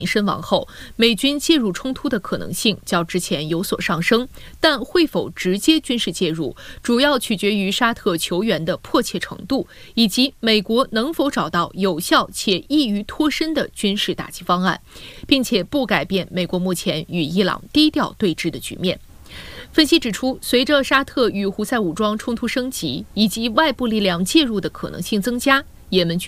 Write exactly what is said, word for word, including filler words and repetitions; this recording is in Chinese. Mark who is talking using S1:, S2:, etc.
S1: 身亡后，美军介入冲突的可能性较之前有所上升，但会否直接军事介入，主要取决于沙特求援的迫切程度，以及美国能否找到有效且易于脱身的军事打击方案，并且不改变美国目前与伊朗低调对峙的局面。分析指出，随着沙特与胡塞武装冲突升级，以及外部力量介入的可能性增加，也门